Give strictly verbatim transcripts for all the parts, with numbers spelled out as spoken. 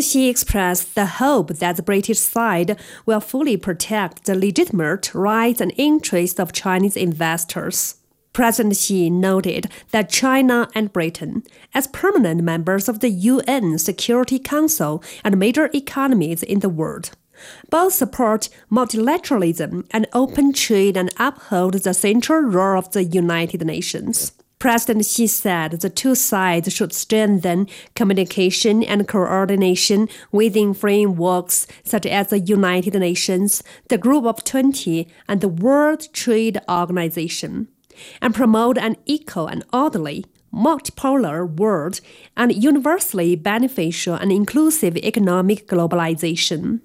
Xi expressed the hope that the British side will fully protect the legitimate rights and interests of Chinese investors. President Xi noted that China and Britain, as permanent members of the U N Security Council and major economies in the world, both support multilateralism and open trade and uphold the central role of the United Nations. President Xi said the two sides should strengthen communication and coordination within frameworks such as the United Nations, the Group of twenty, and the World Trade Organization, and promote an equal and orderly, multipolar world and universally beneficial and inclusive economic globalization.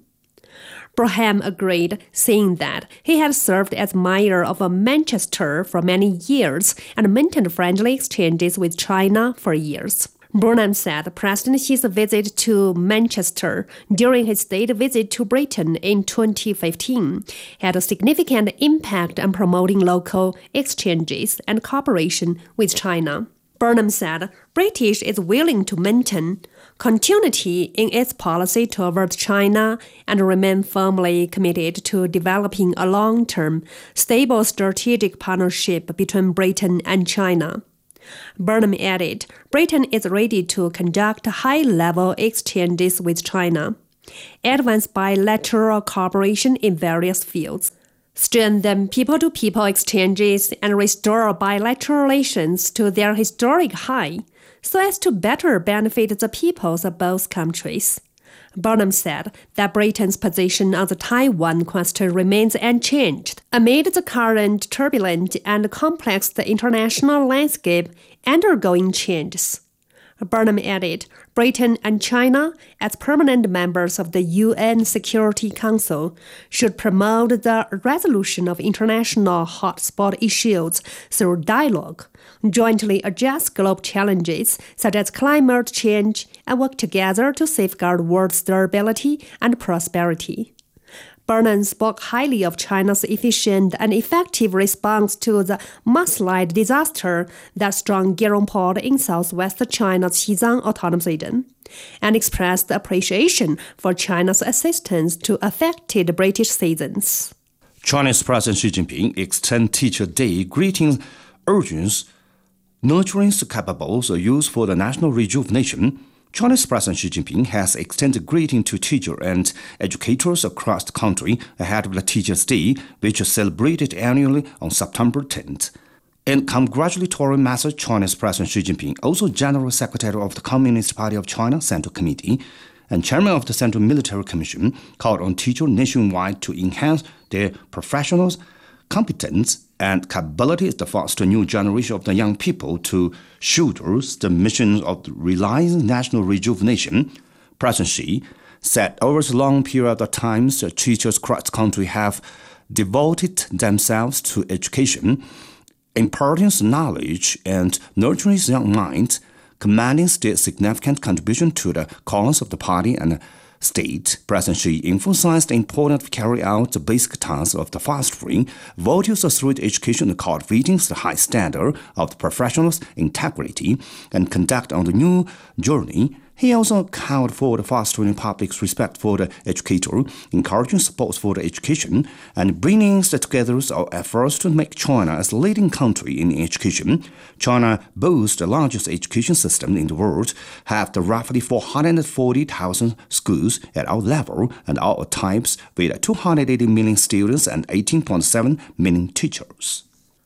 Braham agreed, saying that he had served as mayor of Manchester for many years and maintained friendly exchanges with China for years. Burnham said President Xi's visit to Manchester during his state visit to Britain in twenty fifteen had a significant impact on promoting local exchanges and cooperation with China. Burnham said British is willing to maintain continuity in its policy toward China and remain firmly committed to developing a long-term, stable strategic partnership between Britain and China. Burnham added, Britain is ready to conduct high-level exchanges with China, advance bilateral cooperation in various fields, strengthen people-to-people exchanges, and restore bilateral relations to their historic high, so as to better benefit the peoples of both countries. Burnham said that Britain's position on the Taiwan question remains unchanged amid the current turbulent and complex international landscape undergoing changes. Burnham added, Britain and China, as permanent members of the U N Security Council, should promote the resolution of international hotspot issues through dialogue, jointly address global challenges such as climate change, and work together to safeguard world stability and prosperity. Burnham spoke highly of China's efficient and effective response to the mudslide disaster that struck Gyeongport in southwest China's Xizang Autonomous Region, and expressed appreciation for China's assistance to affected British citizens. Chinese President Xi Jinping extended Teacher Day greetings, urging nurturing capable use for the national rejuvenation. Chinese President Xi Jinping has extended greetings to teachers and educators across the country ahead of the Teachers' Day, which is celebrated annually on September tenth. In congratulatory message, Chinese President Xi Jinping, also General Secretary of the Communist Party of China Central Committee and Chairman of the Central Military Commission, called on teachers nationwide to enhance their professional competence and capability is to foster a new generation of the young people to shoulder the mission of realizing national rejuvenation. President Xi said over the long period of time, teachers across the country have devoted themselves to education, imparting knowledge and nurturing young minds, commanding their significant contribution to the cause of the party and state. President Xi emphasized the importance of carrying out the basic tasks of the fostering values through education and cultivating the high standard of the professional's integrity and conduct on the new journey. He also called for the fostering public's respect for the educator, encouraging support for the education, and bringing together our efforts to make China as a leading country in education. China boasts the largest education system in the world, have the roughly four hundred forty thousand schools at our level and all types with two hundred eighty million students and eighteen point seven million teachers.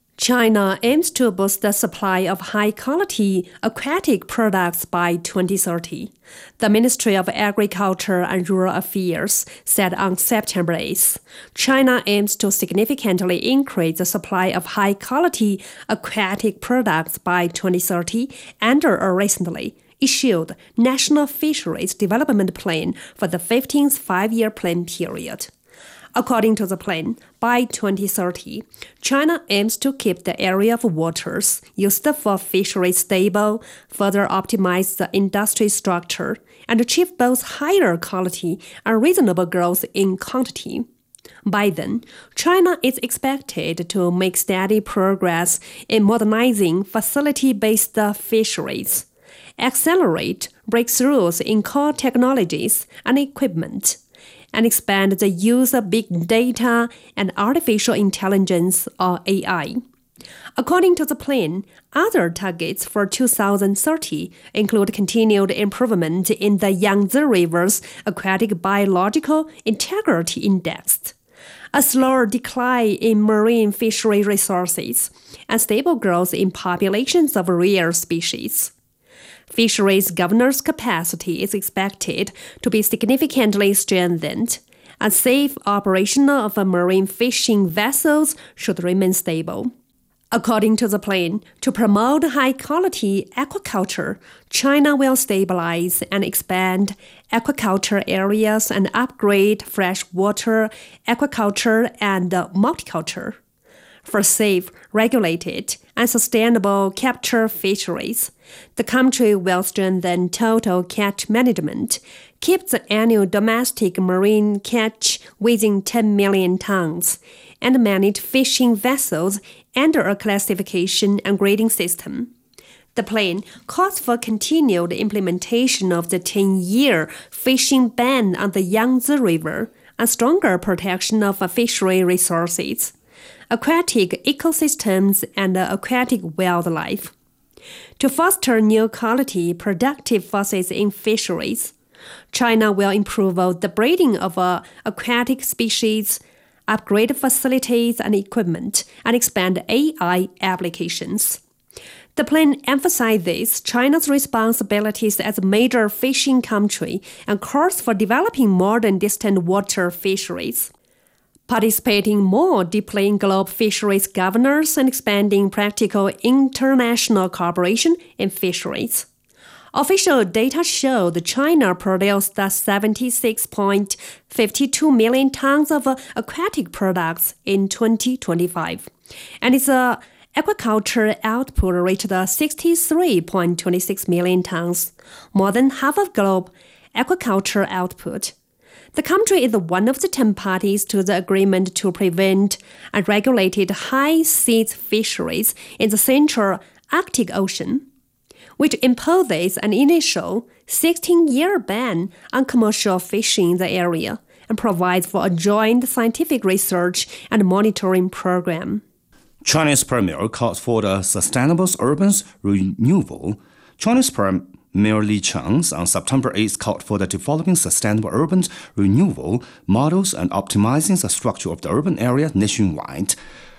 China aims to boost the supply of high-quality aquatic products by twenty thirty. The Ministry of Agriculture and Rural Affairs said on September eighth, China aims to significantly increase the supply of high-quality aquatic products by twenty thirty under a recently issued National Fisheries Development Plan for the fifteenth five-year plan period. According to the plan, by twenty thirty, China aims to keep the area of waters used for fisheries stable, further optimize the industry structure, and achieve both higher quality and reasonable growth in quantity. By then, China is expected to make steady progress in modernizing facility-based fisheries, accelerate breakthroughs in core technologies and equipment, and expand the use of big data and artificial intelligence, or A I. According to the plan, other targets for two thousand thirty include continued improvement in the Yangtze River's Aquatic Biological Integrity Index, a slower decline in marine fishery resources, and stable growth in populations of rare species. Fisheries governance capacity is expected to be significantly strengthened, and safe operation of marine fishing vessels should remain stable. According to the plan, to promote high-quality aquaculture, China will stabilize and expand aquaculture areas and upgrade freshwater aquaculture and multiculture. For safe, regulated, and sustainable capture fisheries, the country will strengthen total catch management, keep the annual domestic marine catch within ten million tons, and manage fishing vessels under a classification and grading system. The plan calls for continued implementation of the ten-year fishing ban on the Yangtze River and stronger protection of fishery resources, aquatic ecosystems, and aquatic wildlife. To foster new quality, productive forces in fisheries, China will improve the breeding of uh, aquatic species, upgrade facilities and equipment, and expand A I applications. The plan emphasizes China's responsibilities as a major fishing country and calls for developing modern distant water fisheries, participating more deeply in global fisheries governance and expanding practical international cooperation in fisheries. Official data show that China produced seventy-six point five two million tons of aquatic products in twenty twenty-five, and its uh, aquaculture output reached sixty-three point two six million tons, more than half of global aquaculture output. The country is one of the ten parties to the agreement to prevent unregulated high-seas fisheries in the Central Arctic Ocean, which imposes an initial sixteen-year ban on commercial fishing in the area and provides for a joint scientific research and monitoring program. Chinese Premier called for the sustainable urban renewal. Chinese Premier Li Qiang on September eighth called for the developing sustainable urban renewal models and optimizing the structure of the urban area nationwide.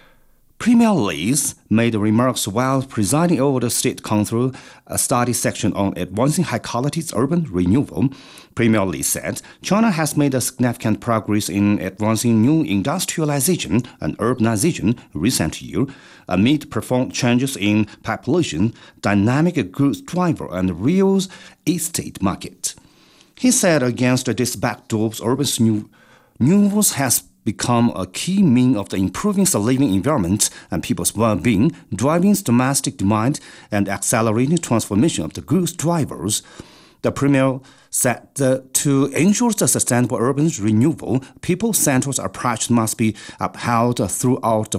Premier Li made remarks while presiding over the State Council a study section on advancing high-quality urban renewal. Premier Li said China has made a significant progress in advancing new industrialization and urbanization in recent years amid profound changes in population, dynamic growth driver, and real estate market. He said against this backdrop, urban renewal has become a key means of the improving the living environment and people's well-being, driving domestic demand and accelerating transformation of the growth drivers. The Premier said that to ensure the sustainable urban renewal, people-centered approach must be upheld throughout the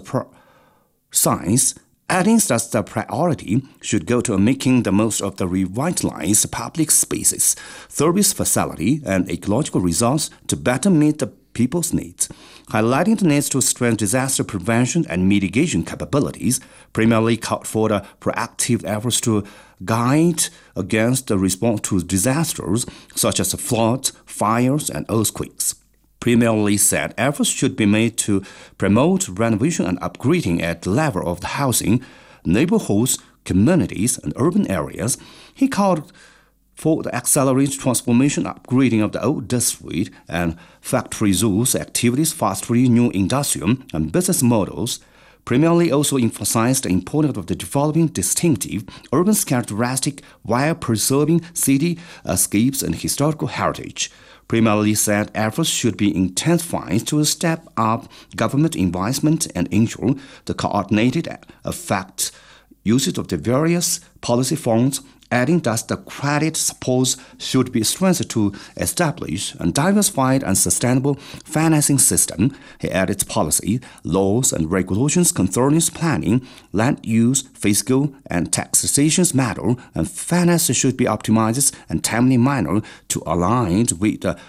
process, adding that the priority should go to making the most of the revitalized public spaces, service facility, and ecological resources to better meet the people's needs. Highlighting the need to strengthen disaster prevention and mitigation capabilities, Premier Li called for the proactive efforts to guide against the response to disasters such as floods, fires, and earthquakes. Premier Li said efforts should be made to promote renovation and upgrading at the level of the housing, neighborhoods, communities, and urban areas. He called for the accelerated transformation upgrading of the old district and factory zones activities, fostering new industrial and business models. Premier Li also emphasized the importance of the developing distinctive urban characteristics while preserving cityscapes and historical heritage. Premier Li said efforts should be intensified to step up government investment and ensure the coordinated effect usage of the various policy funds adding that the credit support should be strengthened to establish a diversified and sustainable financing system. He added policy, laws, and regulations concerning planning, land use, fiscal, and taxation matter, and finance should be optimized and timely manner to align with the